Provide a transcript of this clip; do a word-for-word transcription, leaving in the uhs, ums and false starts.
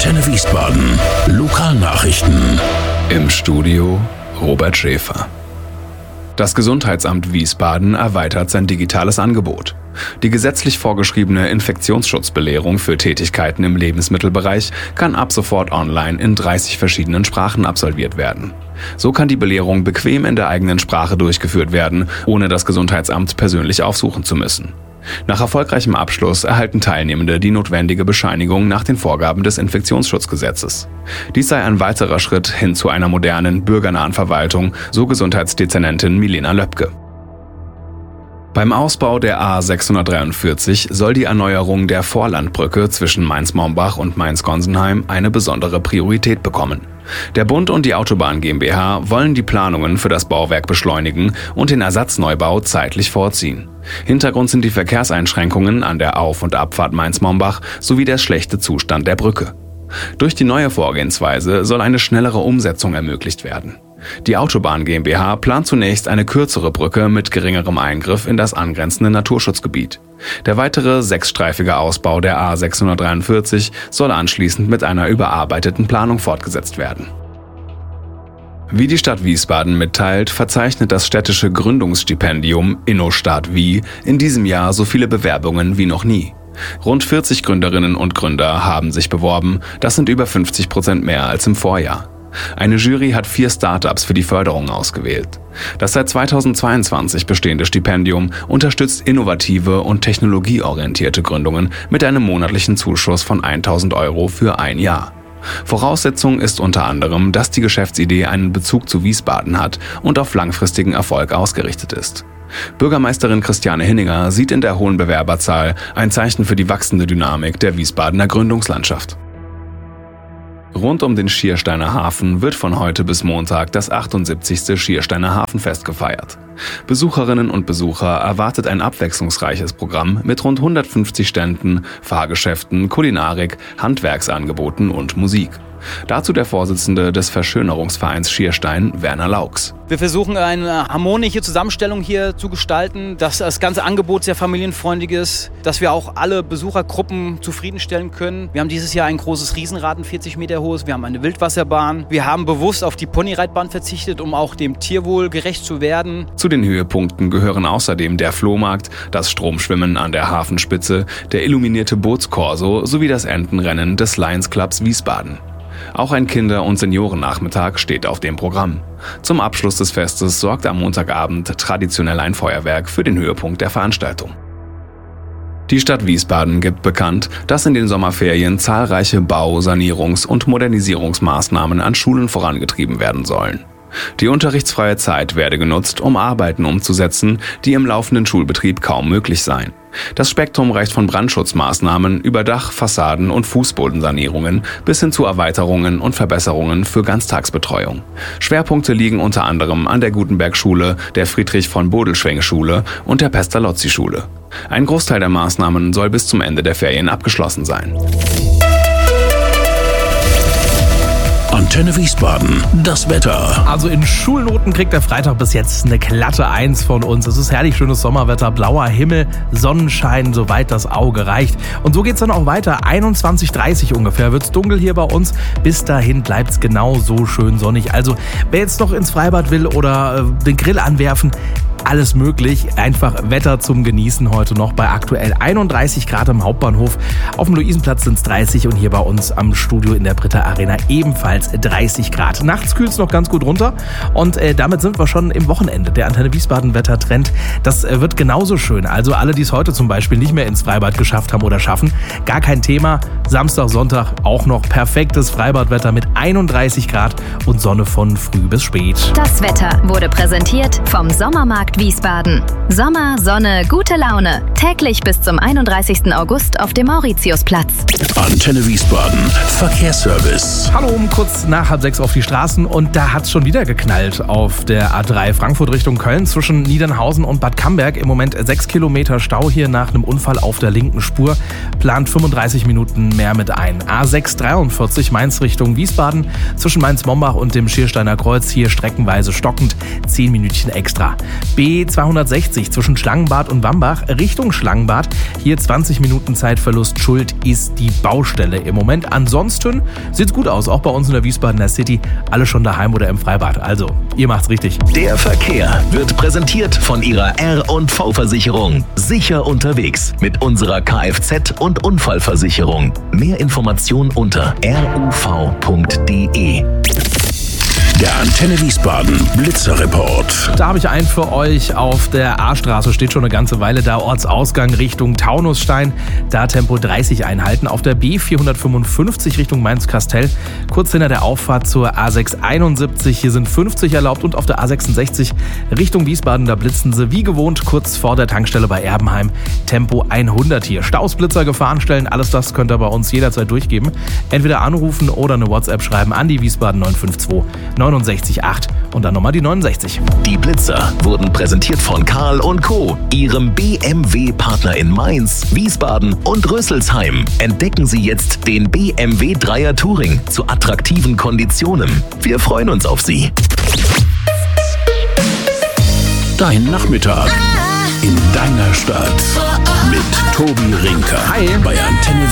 Antenne Wiesbaden. Lokalnachrichten. Im Studio Robert Schäfer. Das Gesundheitsamt Wiesbaden erweitert sein digitales Angebot. Die gesetzlich vorgeschriebene Infektionsschutzbelehrung für Tätigkeiten im Lebensmittelbereich kann ab sofort online in dreißig verschiedenen Sprachen absolviert werden. So kann die Belehrung bequem in der eigenen Sprache durchgeführt werden, ohne das Gesundheitsamt persönlich aufsuchen zu müssen. Nach erfolgreichem Abschluss erhalten Teilnehmende die notwendige Bescheinigung nach den Vorgaben des Infektionsschutzgesetzes. Dies sei ein weiterer Schritt hin zu einer modernen, bürgernahen Verwaltung, so Gesundheitsdezernentin Milena Löpke. Beim Ausbau der A sechshundertdreiundvierzig soll die Erneuerung der Vorlandbrücke zwischen Mainz-Mombach und Mainz-Gonsenheim eine besondere Priorität bekommen. Der Bund und die Autobahn GmbH wollen die Planungen für das Bauwerk beschleunigen und den Ersatzneubau zeitlich vorziehen. Hintergrund sind die Verkehrseinschränkungen an der Auf- und Abfahrt Mainz-Mombach sowie der schlechte Zustand der Brücke. Durch die neue Vorgehensweise soll eine schnellere Umsetzung ermöglicht werden. Die Autobahn GmbH plant zunächst eine kürzere Brücke mit geringerem Eingriff in das angrenzende Naturschutzgebiet. Der weitere sechsstreifige Ausbau der A sechshundertdreiundvierzig soll anschließend mit einer überarbeiteten Planung fortgesetzt werden. Wie die Stadt Wiesbaden mitteilt, verzeichnet das städtische Gründungsstipendium InnoStart Wie in diesem Jahr so viele Bewerbungen wie noch nie. Rund vierzig Gründerinnen und Gründer haben sich beworben, das sind über fünfzig Prozent mehr als im Vorjahr. Eine Jury hat vier Startups für die Förderung ausgewählt. Das seit zweitausendzweiundzwanzig bestehende Stipendium unterstützt innovative und technologieorientierte Gründungen mit einem monatlichen Zuschuss von tausend Euro für ein Jahr. Voraussetzung ist unter anderem, dass die Geschäftsidee einen Bezug zu Wiesbaden hat und auf langfristigen Erfolg ausgerichtet ist. Bürgermeisterin Christiane Hinninger sieht in der hohen Bewerberzahl ein Zeichen für die wachsende Dynamik der Wiesbadener Gründungslandschaft. Rund um den Schiersteiner Hafen wird von heute bis Montag das achtundsiebzigste Schiersteiner Hafenfest gefeiert. Besucherinnen und Besucher erwartet ein abwechslungsreiches Programm mit rund hundertfünfzig Ständen, Fahrgeschäften, Kulinarik, Handwerksangeboten und Musik. Dazu der Vorsitzende des Verschönerungsvereins Schierstein, Werner Laux. Wir versuchen eine harmonische Zusammenstellung hier zu gestalten, dass das ganze Angebot sehr familienfreundlich ist, dass wir auch alle Besuchergruppen zufriedenstellen können. Wir haben dieses Jahr ein großes Riesenrad, ein vierzig Meter hohes, wir haben eine Wildwasserbahn. Wir haben bewusst auf die Ponyreitbahn verzichtet, um auch dem Tierwohl gerecht zu werden. Zu den Höhepunkten gehören außerdem der Flohmarkt, das Stromschwimmen an der Hafenspitze, der illuminierte Bootskorso sowie das Entenrennen des Lions Clubs Wiesbaden. Auch ein Kinder- und Seniorennachmittag steht auf dem Programm. Zum Abschluss des Festes sorgt am Montagabend traditionell ein Feuerwerk für den Höhepunkt der Veranstaltung. Die Stadt Wiesbaden gibt bekannt, dass in den Sommerferien zahlreiche Bau-, Sanierungs- und Modernisierungsmaßnahmen an Schulen vorangetrieben werden sollen. Die unterrichtsfreie Zeit werde genutzt, um Arbeiten umzusetzen, die im laufenden Schulbetrieb kaum möglich seien. Das Spektrum reicht von Brandschutzmaßnahmen über Dach-, Fassaden- und Fußbodensanierungen bis hin zu Erweiterungen und Verbesserungen für Ganztagsbetreuung. Schwerpunkte liegen unter anderem an der Gutenberg-Schule, der Friedrich-von-Bodelschwingh-Schule und der Pestalozzi-Schule. Ein Großteil der Maßnahmen soll bis zum Ende der Ferien abgeschlossen sein. Antenne Wiesbaden, das Wetter. Also in Schulnoten kriegt der Freitag bis jetzt eine glatte Eins von uns. Es ist herrlich schönes Sommerwetter, blauer Himmel, Sonnenschein, soweit das Auge reicht. Und so geht's dann auch weiter. einundzwanzig Uhr dreißig ungefähr wird's dunkel hier bei uns. Bis dahin bleibt's genau so schön sonnig. Also wer jetzt noch ins Freibad will oder äh, den Grill anwerfen, alles möglich. Einfach Wetter zum Genießen heute noch bei aktuell einunddreißig Grad am Hauptbahnhof. Auf dem Luisenplatz sind es dreißig und hier bei uns am Studio in der Britta Arena ebenfalls dreißig Grad. Nachts kühlt es noch ganz gut runter und äh, damit sind wir schon im Wochenende. Der Antenne Wiesbaden Wettertrend, das äh, wird genauso schön. Also alle, die es heute zum Beispiel nicht mehr ins Freibad geschafft haben oder schaffen, gar kein Thema. Samstag, Sonntag auch noch perfektes Freibadwetter mit einunddreißig Grad und Sonne von früh bis spät. Das Wetter wurde präsentiert vom Sommermarkt Wiesbaden. Sommer, Sonne, gute Laune. Täglich bis zum einunddreißigsten August auf dem Mauritiusplatz. Antenne Wiesbaden, Verkehrsservice. Hallo, um kurz nach halb sechs auf die Straßen und da hat es schon wieder geknallt auf der A drei Frankfurt Richtung Köln zwischen Niedernhausen und Bad Camberg. Im Moment sechs Kilometer Stau hier nach einem Unfall auf der linken Spur. Plant fünfunddreißig Minuten mehr mit ein. A sechs dreiundvierzig Mainz Richtung Wiesbaden zwischen Mainz-Mombach und dem Schiersteiner Kreuz hier streckenweise stockend, zehn Minütchen extra. B zweihundertsechzig zwischen Schlangenbad und Wambach Richtung Schlangenbad, hier zwanzig Minuten Zeitverlust, schuld ist die Baustelle im Moment. Ansonsten sieht's gut aus, auch bei uns in der Wiesbadener City, alle schon daheim oder im Freibad. Also, ihr macht's richtig. Der Verkehr wird präsentiert von Ihrer R und V-Versicherung. Sicher unterwegs mit unserer Kfz- und Unfallversicherung. Mehr Informationen unter r u v punkt d e. Der Antenne Wiesbaden Blitzerreport. Da habe ich einen für euch. Auf der A-Straße steht schon eine ganze Weile da. Ortsausgang Richtung Taunusstein. Da Tempo dreißig einhalten. Auf der B vierhundertfünfundfünfzig Richtung Mainz-Kastell. Kurz hinter der Auffahrt zur A sechs einundsiebzig. Hier sind fünfzig erlaubt. Und auf der A sechsundsechzig Richtung Wiesbaden. Da blitzen sie wie gewohnt kurz vor der Tankstelle bei Erbenheim. Tempo hundert hier. Stausblitzer, Gefahrenstellen. Alles das könnt ihr bei uns jederzeit durchgeben. Entweder anrufen oder eine WhatsApp schreiben an die Wiesbaden neun fünf zwei neunundsechzig acht und dann nochmal die neunundsechzig. Die Blitzer wurden präsentiert von Karl und Co., Ihrem B M W-Partner in Mainz, Wiesbaden und Rüsselsheim. Entdecken Sie jetzt den B M W Dreier Touring zu attraktiven Konditionen. Wir freuen uns auf Sie. Dein Nachmittag in deiner Stadt mit Tobi Rinker Hi. bei Antenne